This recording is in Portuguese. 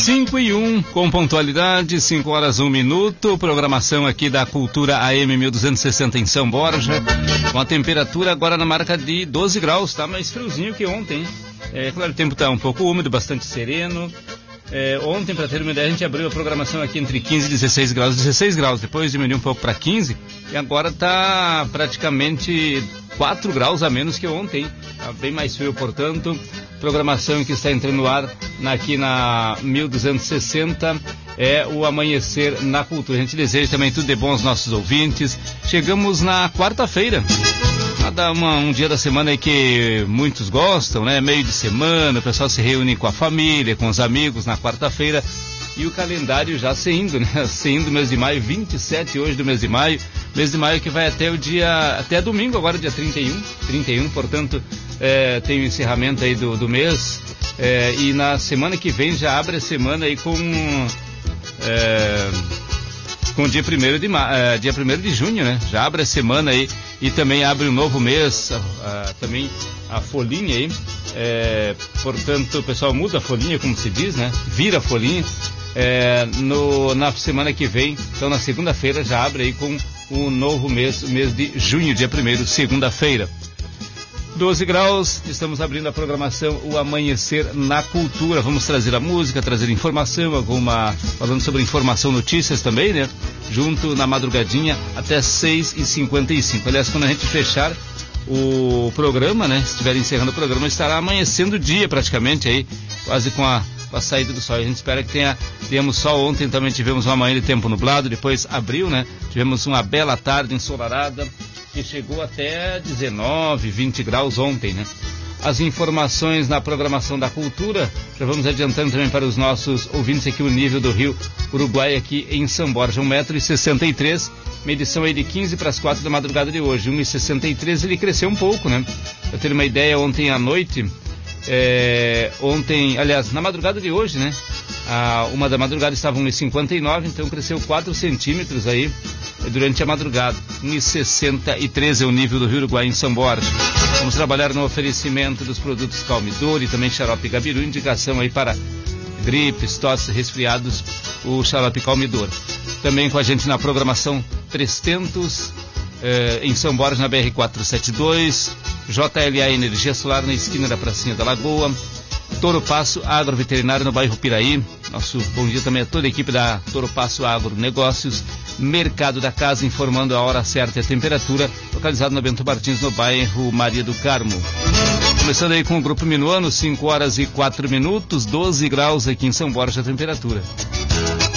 5:01, com pontualidade, 5 horas 1 minuto, programação aqui da Cultura AM 1260 em São Borja, com a temperatura agora na marca de 12 graus, tá mais friozinho que ontem, claro, o tempo tá um pouco úmido, bastante sereno. Ontem, para ter uma ideia, a gente abriu a programação aqui entre 15 e 16 graus, depois diminuiu um pouco para 15 e agora tá praticamente 4 graus a menos que ontem, tá bem mais frio, portanto, programação que está entrando no ar aqui na 1260 é o Amanhecer na Cultura. A gente deseja também tudo de bom aos nossos ouvintes. Chegamos na quarta-feira, um dia da semana aí que muitos gostam, né? Meio de semana, o pessoal se reúne com a família, com os amigos na quarta-feira e o calendário já se indo, né? Se indo mês de maio, 27 hoje do mês de maio que vai até domingo, agora dia 31, portanto, tem o encerramento aí do mês, e na semana que vem já abre a semana aí com dia 1º de junho, né? Já abre a semana aí e também abre um novo mês, também a folhinha aí, portanto o pessoal muda a folhinha, como se diz, né? Vira a folhinha, na semana que vem, então na segunda-feira já abre aí com o novo mês, o mês de junho, dia 1º, segunda-feira. 12 graus, estamos abrindo a programação O Amanhecer na Cultura. Vamos trazer a música, trazer informação, falando sobre informação, notícias também, né? Junto na madrugadinha até 6h55. Aliás, quando a gente fechar o programa, né? Se estiver encerrando o programa, estará amanhecendo o dia praticamente aí, quase com a saída do sol. A gente espera que tenhamos sol. Ontem também tivemos uma manhã de tempo nublado, depois abriu, né? Tivemos uma bela tarde ensolarada, que chegou até 19, 20 graus ontem, né? As informações na programação da Cultura, já vamos adiantando também para os nossos ouvintes aqui o nível do Rio Uruguai aqui em São Borja, 1,63 m, medição aí de 15 para as 4 da madrugada de hoje, 1,63 m, ele cresceu um pouco, né? Para ter uma ideia, ontem à noite, aliás, na madrugada de hoje, né? Uma da madrugada estava 1,59 m, então cresceu 4 centímetros aí durante a madrugada. 1,63 é o nível do Rio Uruguai em São Borja. Vamos trabalhar no oferecimento dos produtos Calmidor e também Xarope Gabiru, indicação aí para gripes, tosses, resfriados, o Xarope Calmidor. Também com a gente na programação Trestentos, em São Borja, na BR-472, JLA Energia Solar na esquina da Pracinha da Lagoa, Toro Passo Agroveterinário no bairro Piraí. Nosso bom dia também a toda a equipe da Toro Passo Agronegócios. Mercado da Casa, informando a hora certa e a temperatura, localizado na Bento Martins, no bairro Maria do Carmo. Começando aí com o Grupo Minuano, 5 horas e 4 minutos, 12 graus aqui em São Borja a temperatura.